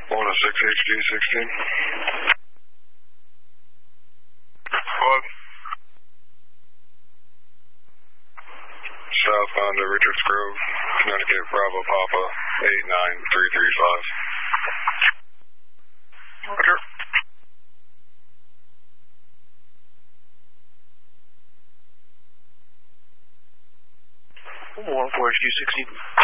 106HG16. What? Southbound to Richards Grove, Connecticut, Bravo Papa, 89335. Roger. 114HG16.